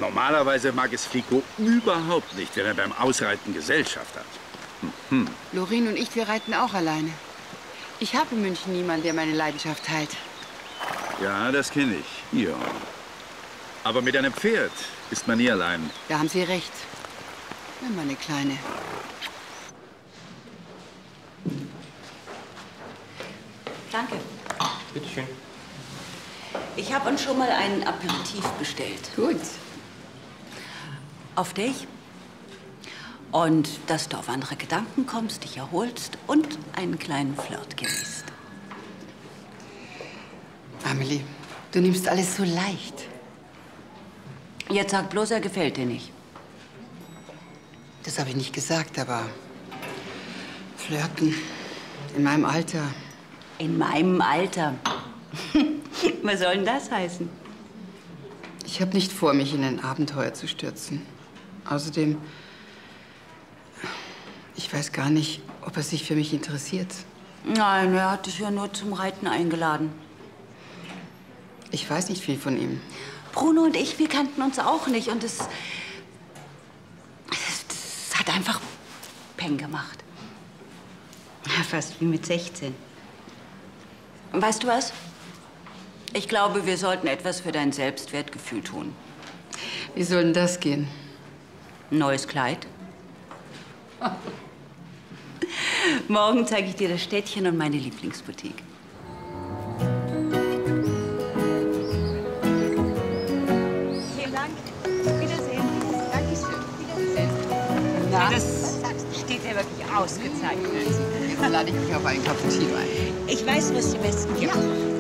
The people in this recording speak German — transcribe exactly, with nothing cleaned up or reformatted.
Normalerweise mag es Flico überhaupt nicht, wenn er beim Ausreiten Gesellschaft hat. Hm. Lorin und ich, wir reiten auch alleine. Ich habe in München niemanden, der meine Leidenschaft teilt. Ja, das kenne ich. Ja. Aber mit einem Pferd ist man nie allein. Da haben Sie recht. Ja, meine Kleine. Danke. Bitte schön. Ich habe uns schon mal einen Aperitif bestellt. Gut. Auf dich. Und dass du auf andere Gedanken kommst, dich erholst und einen kleinen Flirt genießt. Amelie, du nimmst alles so leicht. Jetzt sag bloß, er gefällt dir nicht. Das habe ich nicht gesagt, aber flirten in meinem Alter. In meinem Alter. Was soll denn das heißen? Ich habe nicht vor, mich in ein Abenteuer zu stürzen. Außerdem, ich weiß gar nicht, ob er sich für mich interessiert. Nein, er hat dich ja nur zum Reiten eingeladen. Ich weiß nicht viel von ihm. Bruno und ich, wir kannten uns auch nicht. Und es, es, es hat einfach Peng gemacht. Ja, fast wie mit sechzehn. Weißt du was? Ich glaube, wir sollten etwas für dein Selbstwertgefühl tun. Wie soll denn das gehen? Ein neues Kleid. Morgen zeige ich dir das Städtchen und meine Lieblingsboutique. Vielen Dank. Wiedersehen. Dankeschön. Wiedersehen. Na? Das steht ja wirklich ausgezeichnet. Jetzt lade ich mich auf einen Cappuccino ein. Ich weiß, was die Besten gibt. Ja.